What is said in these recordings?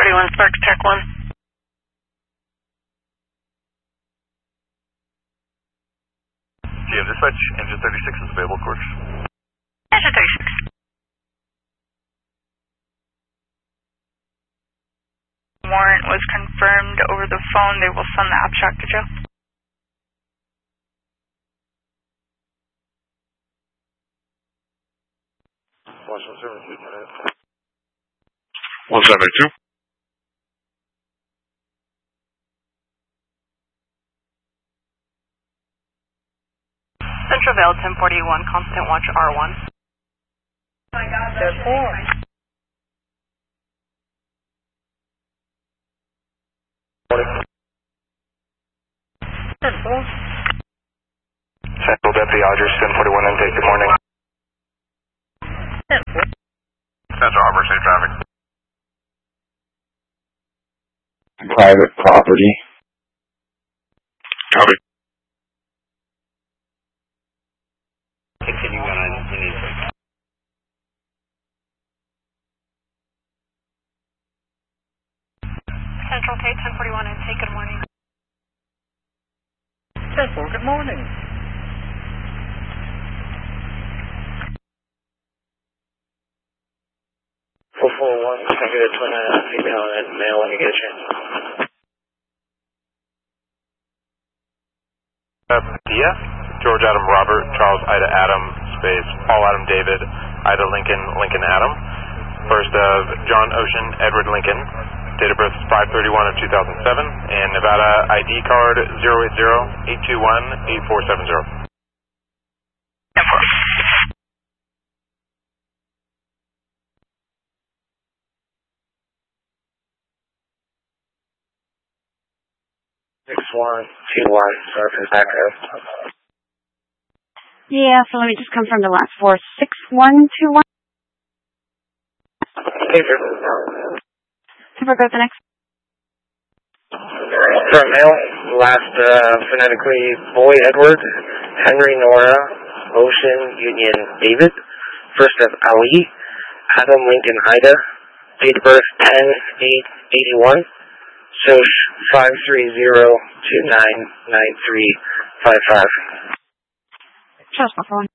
1041 Sparks, Tech 1. GM dispatch, engine 36 is available, of course. Engine 36. Warrant was confirmed over the phone. They will send the abstract to Joe. Watch 172, 172. Central Vale 1041, constant watch R1. Step 4. Central Deputy Rogers, 1041 intake, good morning. Central Harbor, safe traffic. Private property. Copy. Continue on intake. Central K 1041 intake, good morning. Central, good morning. One, can I get a twin female and male when you get a chance? Dia, George Adam Robert, Charles Ida Adam, space, Paul Adam David, Ida Lincoln, Lincoln Adam. First of John Ocean, Edward Lincoln. Date of birth is 5/31 of 2007, and Nevada ID card 080-821-8470. Sorry for the background. Yeah, so let me just confirm the last four. 6121. Super, go to the next. For male, last phonetically Boy Edward, Henry Nora, Ocean Union David. First of Ali, Adam Lincoln Ida. Date of birth 10/8/81. Soch 530-299355. Trust my phone.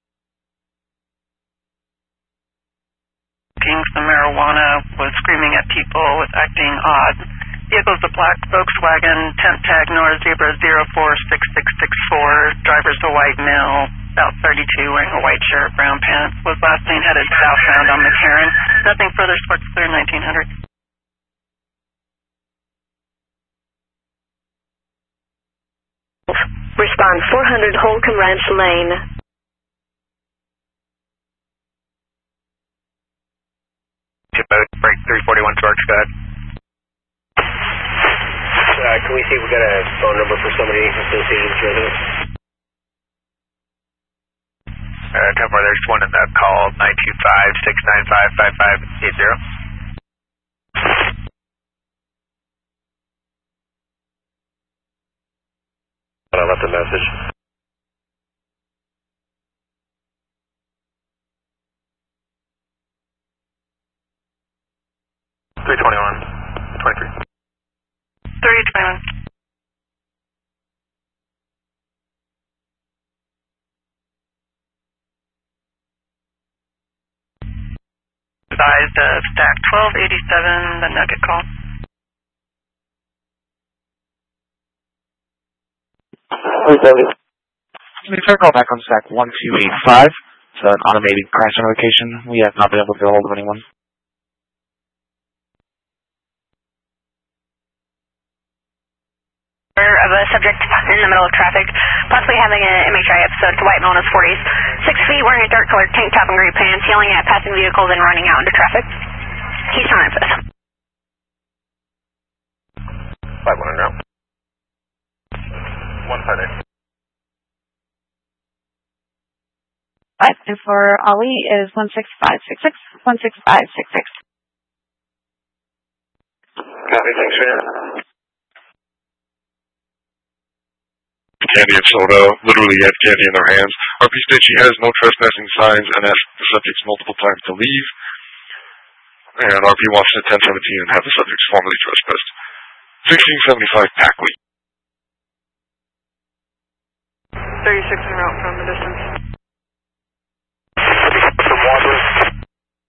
Some marijuana, was screaming at people, was acting odd. Vehicle is a black Volkswagen, temp tag Nora Zebra 046664. Driver's a white male, about 32, wearing a white shirt, brown pants. Was last seen headed southbound on McCarran. Nothing further, Sparks clear 1900. Respond 400 Holcomb Ranch Lane. Break 341 Sparks, go ahead. Can we see if we got a phone number for somebody associated with residents? 10-4, there's one in that call, 925-695-5580. I left a message. $321-23. 321. Advised of stack 1287, the Nugget call. Let me try to call back on stack 1285. It's an automated crash notification. We have not been able to get a hold of anyone. Of a subject in the middle of traffic, possibly having an MHI episode. It's a white male in his 40s. 6 feet, wearing a dark colored tank top and gray pants, yelling at passing vehicles and running out into traffic. Keystone Memphis. 5-1 now. 158. Right, and for Ali is 16566. 16566. Copy, thanks for that. Candy and soda, literally had candy in their hands. RP states she has no trespassing signs and asked the subjects multiple times to leave. and RP Washington 1017 and have the subjects formally trespassed. 1675 Packley. 36 en route from the distance.